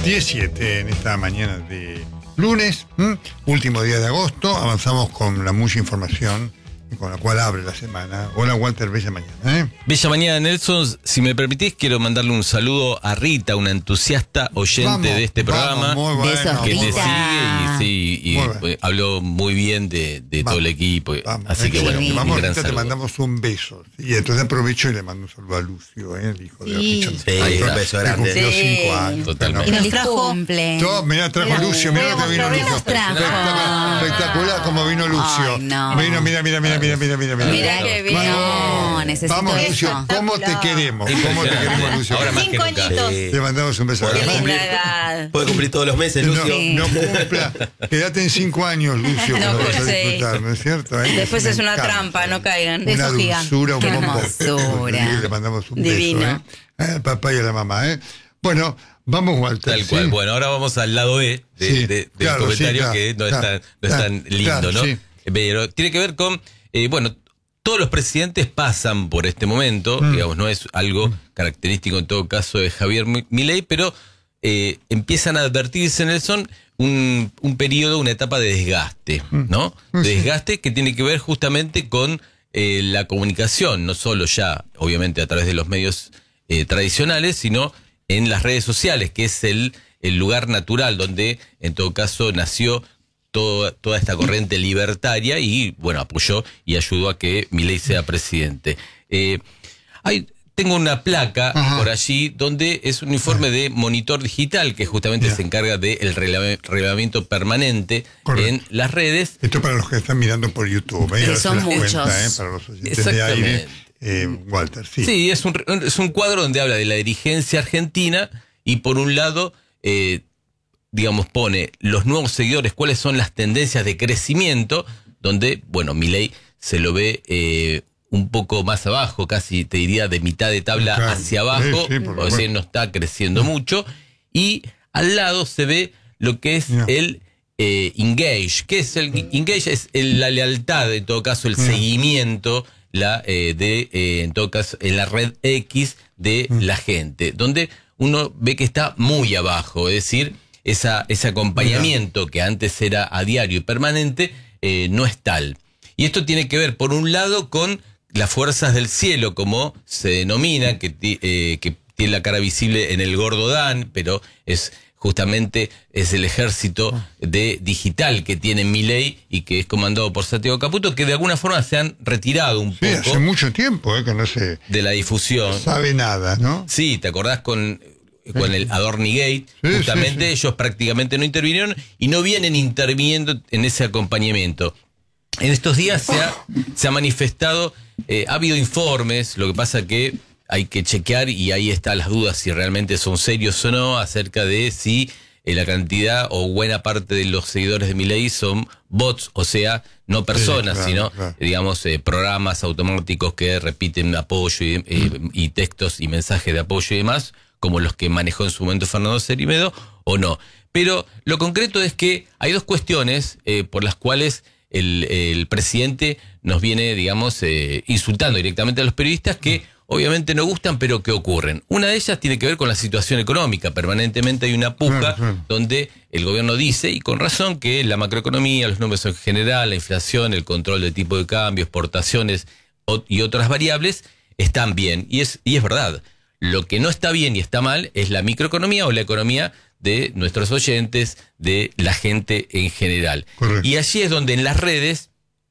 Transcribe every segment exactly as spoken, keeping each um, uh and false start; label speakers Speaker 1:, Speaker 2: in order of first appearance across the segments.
Speaker 1: diecisiete en esta mañana de lunes, ¿m? Último día de agosto. Avanzamos con la mucha información con la cual abre la semana. Hola, Walter, bella mañana. ¿eh?
Speaker 2: Bella mañana, Nelson. Si me permitís, quiero mandarle un saludo a Rita, una entusiasta oyente
Speaker 1: Vamos,
Speaker 2: de este programa.
Speaker 1: vamos, muy bueno,
Speaker 2: que
Speaker 1: muy
Speaker 2: te
Speaker 1: bueno.
Speaker 2: sigue y, sí, y
Speaker 1: Muy
Speaker 2: pues, habló muy bien de, de todo el equipo.
Speaker 1: Vamos,
Speaker 2: así que bueno, un
Speaker 1: vamos,
Speaker 2: gran
Speaker 1: Rita, te
Speaker 2: saludo.
Speaker 1: mandamos un beso. Y entonces aprovecho y le mando un saludo a Lucio, ¿eh? El hijo de
Speaker 3: Sí.
Speaker 1: Richard.
Speaker 2: Sí,
Speaker 1: Ay,
Speaker 2: un
Speaker 4: beso
Speaker 1: que
Speaker 4: grande.
Speaker 1: cumplió
Speaker 3: Sí.
Speaker 1: cinco años.
Speaker 2: Totalmente.
Speaker 3: Y nos
Speaker 1: Feliz
Speaker 3: trajo
Speaker 5: cumple.
Speaker 1: Todo, mirá, trajo
Speaker 3: Mira,
Speaker 1: Lucio, mirá lo que vino
Speaker 3: ¿qué
Speaker 1: Lucio.
Speaker 3: nos trajo?
Speaker 1: Espectacular, espectacular como vino Lucio.
Speaker 5: Ay, no.
Speaker 1: Vino, mira, mira, mira, mira, mira, mira.
Speaker 3: Mirá que vino.
Speaker 5: No, necesito
Speaker 1: Vamos,
Speaker 5: eso.
Speaker 1: Lucio, ¿cómo te queremos? ¿Cómo te queremos, Lucio?
Speaker 2: Ahora más que
Speaker 3: Cinco
Speaker 2: nunca.
Speaker 3: añitos.
Speaker 4: Sí.
Speaker 1: Le mandamos un beso.
Speaker 4: Puede
Speaker 3: Qué
Speaker 4: cumplir,
Speaker 3: linda edad.
Speaker 4: puede cumplir todos los meses,
Speaker 1: No,
Speaker 4: Lucio.
Speaker 5: Sí.
Speaker 1: no cumpla. Quédate en cinco años, Lucio,
Speaker 3: No,
Speaker 1: cuando vas a
Speaker 3: sí.
Speaker 1: disfrutar, ¿no es cierto? ¿Eh?
Speaker 3: Después es una
Speaker 1: encanta.
Speaker 3: trampa, no caigan.
Speaker 1: Una
Speaker 5: Beso gigante.
Speaker 1: dulzura, un
Speaker 5: Qué
Speaker 1: bombón.
Speaker 5: hermosura.
Speaker 1: Le mandamos un
Speaker 3: Divino.
Speaker 1: beso, ¿eh? Al papá y a la mamá, ¿eh? Bueno, vamos, Walter.
Speaker 2: Tal cual.
Speaker 1: ¿sí?
Speaker 2: Bueno, ahora vamos al lado B de,
Speaker 1: Sí,
Speaker 2: de- del
Speaker 1: claro,
Speaker 2: comentario
Speaker 1: sí, claro,
Speaker 2: que no es
Speaker 1: claro,
Speaker 2: tan, no es
Speaker 1: claro,
Speaker 2: tan lindo,
Speaker 1: claro,
Speaker 2: ¿no?
Speaker 1: sí.
Speaker 2: Pero tiene que ver con, eh, bueno, todos los presidentes pasan por este momento,
Speaker 1: Mm.
Speaker 2: digamos, no es algo característico en todo caso de Javier Mi- Milei, pero eh, empiezan a advertirse, Nelson, un, un periodo, una etapa de desgaste, ¿no?
Speaker 1: Mm,
Speaker 2: De
Speaker 1: sí.
Speaker 2: desgaste que tiene que ver justamente con eh, la comunicación, no solo ya, obviamente, a través de los medios eh, tradicionales, sino en las redes sociales, que es el, el lugar natural donde, en todo caso, nació toda, toda esta corriente libertaria y, bueno, apoyó y ayudó a que Milei sea presidente. Eh, hay, tengo una placa
Speaker 1: Ajá.
Speaker 2: por allí donde es un informe de Monitor Digital que justamente
Speaker 1: Bien.
Speaker 2: se encarga del relave- relevamiento permanente
Speaker 1: Correcto.
Speaker 2: en las redes.
Speaker 1: Esto para los que están mirando por YouTube, ¿eh?
Speaker 5: Que
Speaker 1: Ahora se
Speaker 5: son
Speaker 1: das cuenta,
Speaker 5: muchos.
Speaker 1: ¿eh? Para los oyentes de aire,
Speaker 2: Exactamente.
Speaker 1: eh, Walter, sí.
Speaker 2: Sí, es, un, es un cuadro donde habla de la dirigencia argentina y por un lado, eh, digamos, pone los nuevos seguidores, cuáles son las tendencias de crecimiento, donde, bueno, Milei se lo ve eh, un poco más abajo, casi te diría de mitad de tabla
Speaker 1: Claro.
Speaker 2: hacia abajo,
Speaker 1: Sí, sí, por lo
Speaker 2: o sea,
Speaker 1: bueno.
Speaker 2: no está creciendo mucho, y al lado se ve lo que es
Speaker 1: Mira.
Speaker 2: el eh, engage. ¿Qué es el engage? Es el- la lealtad, en todo caso, el
Speaker 1: Mira.
Speaker 2: seguimiento la eh, de, eh, en todo caso, en la red X de la gente, donde uno ve que está muy abajo, es decir, esa, ese acompañamiento que antes era a diario y permanente, eh, no es tal. Y esto tiene que ver, por un lado, con las fuerzas del cielo, como se denomina, que, ti- eh, que tiene la cara visible en el Gordo Dan, pero es justamente es el ejército de digital que tiene Milei y que es comandado por Santiago Caputo, que de alguna forma se han retirado un
Speaker 1: Sí, hace
Speaker 2: poco
Speaker 1: mucho tiempo ¿eh? que no se
Speaker 2: de la difusión.
Speaker 1: sabe nada, ¿no?
Speaker 2: Sí, ¿te acordás con, con el Adornigate?
Speaker 1: Sí,
Speaker 2: Justamente
Speaker 1: sí, sí.
Speaker 2: ellos prácticamente no intervinieron y no vienen interviniendo en ese acompañamiento. En estos días se ha, se ha manifestado, eh, ha habido informes, lo que pasa que hay que chequear y ahí están las dudas si realmente son serios o no acerca de si eh, la cantidad o buena parte de los seguidores de Milei son bots, o sea, no personas,
Speaker 1: claro,
Speaker 2: sino
Speaker 1: claro.
Speaker 2: digamos, eh, programas automáticos que repiten apoyo y, eh, y textos y mensajes de apoyo y demás, como los que manejó en su momento Fernando Cermedo, o no. Pero lo concreto es que hay dos cuestiones eh, por las cuales el, el presidente nos viene, digamos, eh, insultando directamente a los periodistas que obviamente no gustan, pero que ocurren. Una de ellas tiene que ver con la situación económica. Permanentemente hay una puja
Speaker 1: Claro, claro.
Speaker 2: donde el gobierno dice, y con razón, que la macroeconomía, los números en general, la inflación, el control del tipo de cambio, exportaciones o- y otras variables están bien. Y es, y es verdad. Lo que no está bien y está mal es la microeconomía o la economía de nuestros oyentes, de la gente en general.
Speaker 1: Correcto.
Speaker 2: Y allí es donde en las redes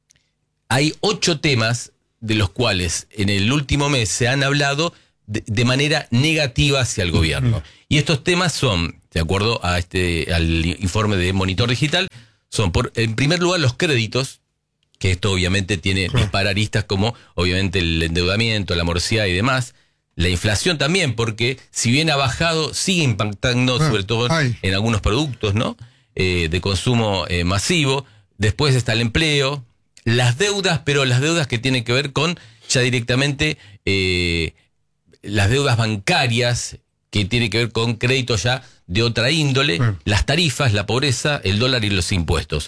Speaker 2: hay ocho temas de los cuales en el último mes se han hablado de, de manera negativa hacia el gobierno. Y estos temas son, de acuerdo a este al informe de Monitor Digital, son, por en primer lugar, los créditos, que esto obviamente tiene
Speaker 1: Claro.
Speaker 2: dispararistas como obviamente el endeudamiento, la morosidad y demás. La inflación también, porque si bien ha bajado, sigue impactando
Speaker 1: Ah,
Speaker 2: sobre todo
Speaker 1: ay.
Speaker 2: en algunos productos, ¿no? Eh, de consumo eh, masivo. Después está el empleo, las deudas, pero las deudas que tienen que ver con ya directamente eh, las deudas bancarias, que tiene que ver con créditos ya de otra índole,
Speaker 1: Mm.
Speaker 2: las tarifas, la pobreza, el dólar y los impuestos.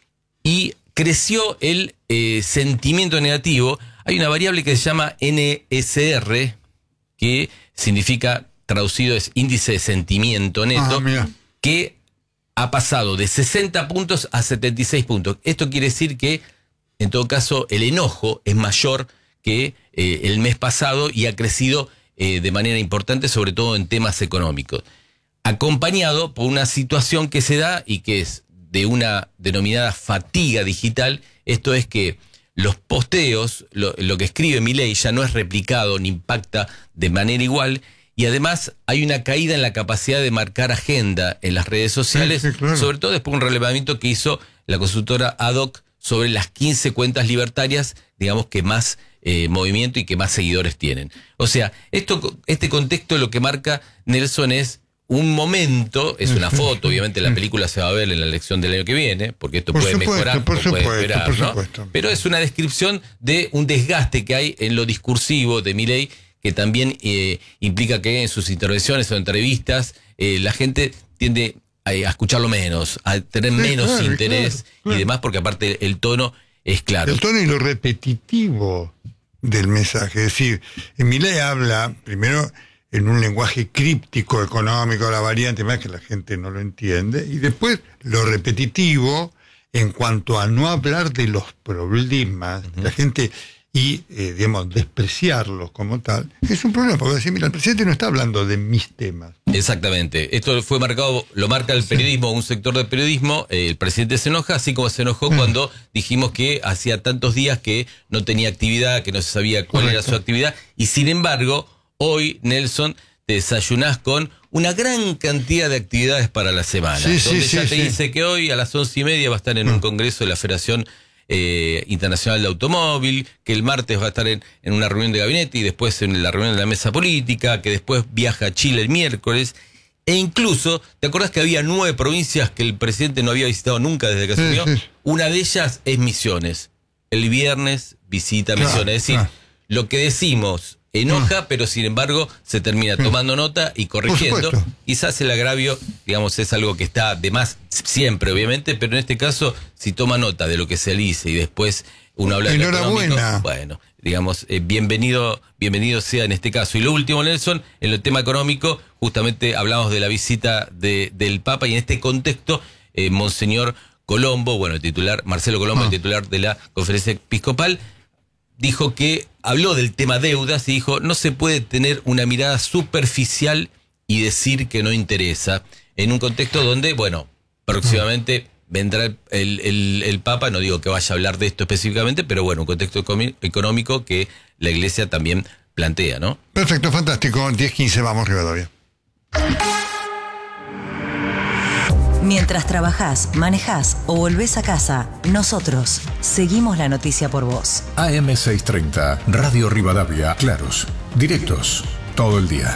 Speaker 2: Y creció el eh, sentimiento negativo. Hay una variable que se llama N S R, que significa traducido es índice de sentimiento neto,
Speaker 1: Ah, mira.
Speaker 2: que ha pasado de sesenta puntos a setenta y seis puntos. Esto quiere decir que, en todo caso, el enojo es mayor que eh, el mes pasado y ha crecido eh, de manera importante, sobre todo en temas económicos. Acompañado por una situación que se da y que es de una denominada fatiga digital. Esto es que los posteos, lo, lo que escribe Milei ya no es replicado ni impacta de manera igual, y además hay una caída en la capacidad de marcar agenda en las redes sociales,
Speaker 1: sí, sí, claro.
Speaker 2: sobre todo después de un relevamiento que hizo la consultora Ad Hoc sobre las quince cuentas libertarias, digamos, que más eh, movimiento y que más seguidores tienen. O sea, esto, este contexto lo que marca Nelson es un momento, es una foto, obviamente la película se va a ver en la elección del año que viene, porque esto
Speaker 1: Por
Speaker 2: puede
Speaker 1: supuesto,
Speaker 2: mejorar,
Speaker 1: por
Speaker 2: o puede
Speaker 1: supuesto,
Speaker 2: esperar,
Speaker 1: por
Speaker 2: ¿no?
Speaker 1: supuesto.
Speaker 2: Pero es una descripción de un desgaste que hay en lo discursivo de Milei, que también eh, implica que en sus intervenciones o entrevistas eh, la gente tiende a, a escucharlo menos, a tener
Speaker 1: Sí,
Speaker 2: menos
Speaker 1: claro,
Speaker 2: interés
Speaker 1: claro, claro.
Speaker 2: y demás, porque aparte el tono es claro.
Speaker 1: El tono y lo repetitivo del mensaje. Es decir, Milei habla primero en un lenguaje críptico, económico, la variante, más que la gente no lo entiende, y después lo repetitivo en cuanto a no hablar de los problemas, uh-huh. la gente, y, eh, digamos, despreciarlos como tal, es un problema, porque decir, mira, el presidente no está hablando de mis temas.
Speaker 2: Exactamente. Esto fue marcado, lo marca el periodismo, sí. un sector del periodismo. Eh, el presidente se enoja, así como se enojó mm. cuando dijimos que hacía tantos días que no tenía actividad, que no se sabía cuál Correcto. Era su actividad, y sin embargo, hoy, Nelson, te desayunás con una gran cantidad de actividades para la semana.
Speaker 1: Sí,
Speaker 2: donde
Speaker 1: sí,
Speaker 2: ya
Speaker 1: sí,
Speaker 2: te
Speaker 1: sí.
Speaker 2: dice que hoy a las once y media va a estar en
Speaker 1: mm.
Speaker 2: un congreso de la Federación eh, Internacional de Automóvil, que el martes va a estar en, en una reunión de gabinete y después en la reunión de la mesa política, que después viaja a Chile el miércoles. E incluso, ¿te acordás que había nueve provincias que el presidente no había visitado nunca desde que asumió?
Speaker 1: Sí, sí.
Speaker 2: Una de ellas es Misiones. El viernes visita
Speaker 1: Claro,
Speaker 2: Misiones. Es decir,
Speaker 1: claro.
Speaker 2: lo que decimos enoja, mm. pero sin embargo se termina tomando nota y corrigiendo. Quizás el agravio, digamos, es algo que está de más siempre, obviamente, pero en este caso, si toma nota de lo que se dice y después uno habla de lo económico, bueno, digamos, eh, bienvenido, bienvenido sea en este caso. Y lo último, Nelson, en el tema económico, justamente hablamos de la visita de, del Papa y en este contexto, eh, Monseñor Colombo, bueno, el titular, Marcelo Colombo, ah. el titular de la Conferencia Episcopal, dijo que habló del tema deudas y dijo, no se puede tener una mirada superficial y decir que no interesa, en un contexto donde, bueno, próximamente vendrá el, el, el, el Papa, no digo que vaya a hablar de esto específicamente, pero bueno, un contexto económico que la Iglesia también plantea, ¿no?
Speaker 1: Perfecto, fantástico, diez quince, vamos, Rivadavia.
Speaker 3: Mientras trabajás, manejás o volvés a casa, nosotros seguimos la noticia por vos.
Speaker 4: A M seiscientos treinta, Radio Rivadavia, claros, directos, todo el día.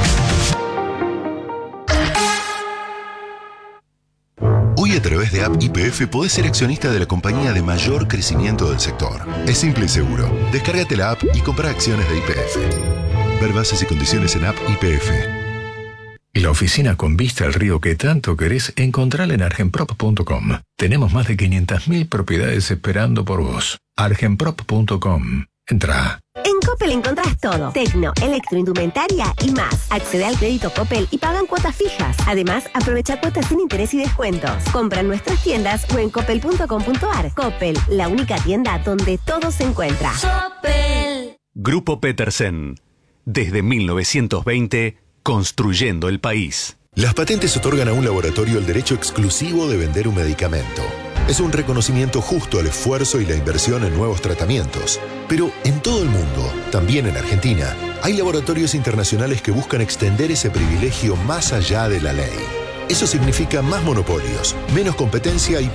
Speaker 6: Hoy a través de App Y P F podés ser accionista de la compañía de mayor crecimiento del sector. Es simple y seguro. Descárgate la app y compra acciones de Y P F. Ver bases y condiciones en App Y P F.
Speaker 4: La oficina con vista al río que tanto querés, encontrala en argenprop punto com. Tenemos más de quinientas mil propiedades esperando por vos. argenprop punto com. Entrá.
Speaker 7: En Coppel encontrás todo. Tecno, electroindumentaria y más. Accede al crédito Coppel y pagan cuotas fijas. Además, aprovecha cuotas sin interés y descuentos. Compra en nuestras tiendas o en coppel punto com punto ar. Coppel, la única tienda donde todo se encuentra. Coppel.
Speaker 8: Grupo Petersen. Desde mil novecientos veinte... construyendo el país.
Speaker 6: Las patentes otorgan a un laboratorio el derecho exclusivo de vender un medicamento. Es un reconocimiento justo al esfuerzo y la inversión en nuevos tratamientos. Pero en todo el mundo, también en Argentina, hay laboratorios internacionales que buscan extender ese privilegio más allá de la ley. Eso significa más monopolios, menos competencia y